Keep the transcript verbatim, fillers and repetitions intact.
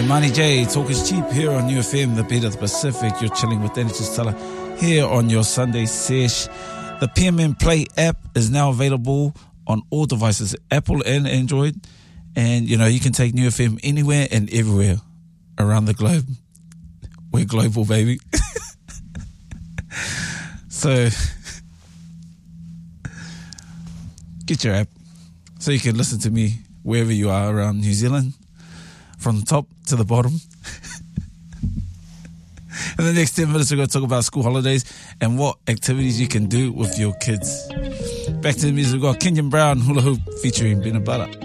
Imani J, Talk is Cheap here on U F M, the beat of the Pacific. You're chilling with Dennis Stella here on your Sunday sesh. The P M N Play app is now available on all devices, Apple and Android. And, you know, you can take U F M anywhere and everywhere around the globe. We're global, baby. So, get your app so you can listen to me wherever you are around New Zealand, from the top to the bottom. In the next ten minutes, we're going to talk about school holidays and what activities you can do with your kids. Back to the music, we've got Kenyon Brown, Hula Hoop, featuring Bina Butter.